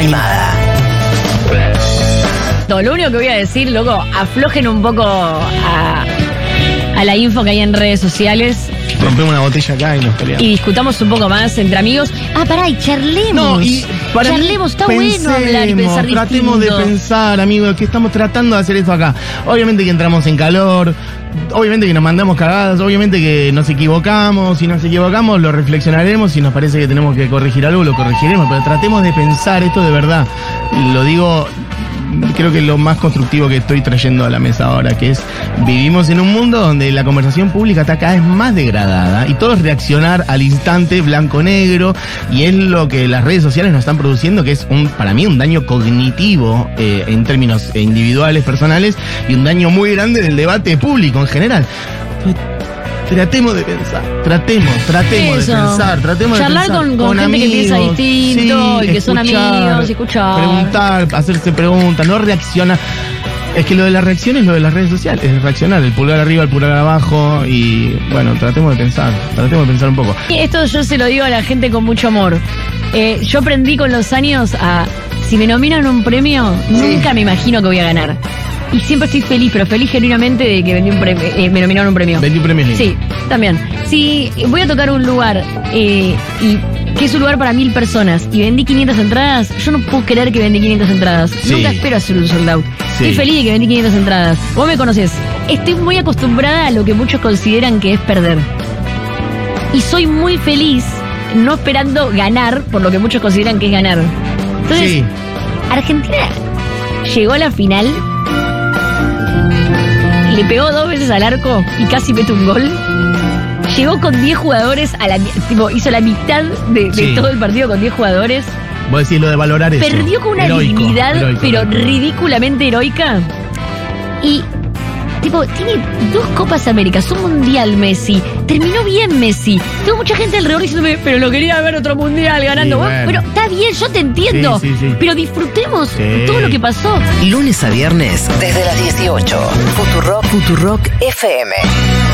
animada. Lo único que voy a decir, loco, aflojen un poco a la info que hay en redes sociales. Rompemos una botella acá y nos peleamos. Y discutamos un poco más entre amigos. Pará, y charlemos. No, y charlemos, está bueno hablar y pensar distinto. Tratemos de pensar, amigos, que estamos tratando de hacer esto acá. Obviamente que entramos en calor, obviamente que nos mandamos cagadas, obviamente que nos equivocamos. Si nos equivocamos, lo reflexionaremos. Si nos parece que tenemos que corregir algo, lo corregiremos. Pero tratemos de pensar esto de verdad. Lo digo, creo que es lo más constructivo que estoy trayendo a la mesa ahora, que es, vivimos en un mundo donde la conversación pública está cada vez más degradada y todo es reaccionar al instante blanco-negro, y es lo que las redes sociales nos están produciendo, que es para mí un daño cognitivo en términos individuales, personales, y un daño muy grande del debate público en general. Tratemos de pensar, tratemos de charlar pensar. con gente amigos, que piensa distinto, sí, y que son amigos, escuchar. Preguntar, hacerse preguntas, no reaccionar. Es que lo de la reacción es lo de las redes sociales, es reaccionar, el pulgar arriba, el pulgar abajo, y bueno, tratemos de pensar un poco. Esto yo se lo digo a la gente con mucho amor. Yo aprendí con los años si me nominan un premio, nunca me imagino que voy a ganar. Y siempre estoy feliz, pero feliz genuinamente de que me nominaron un premio. ¿Vendí un premio? Sí, también. Si voy a tocar un lugar y que es un lugar para 1000 personas y vendí 500 entradas, yo no puedo creer que vendí 500 entradas. Sí. Nunca espero hacer un sold out. Sí. Estoy feliz de que vendí 500 entradas. Vos me conocés. Estoy muy acostumbrada a lo que muchos consideran que es perder. Y soy muy feliz no esperando ganar por lo que muchos consideran que es ganar. Entonces, Sí. Argentina llegó a la final, le pegó 2 veces al arco y casi mete un gol. Llegó con 10 jugadores, hizo la mitad de todo el partido con 10 jugadores. Vos decís lo de valorar eso. Perdió con una dignidad, pero ridículamente heroica. Y, tiene 2 Copas Américas, un Mundial Messi. Terminó bien Messi. Tengo mucha gente alrededor diciéndome, pero lo quería ver otro Mundial ganando. Sí, bueno. Pero está bien, yo te entiendo. Sí. Pero disfrutemos todo lo que pasó. Lunes a viernes, desde las 18. Futurock FM.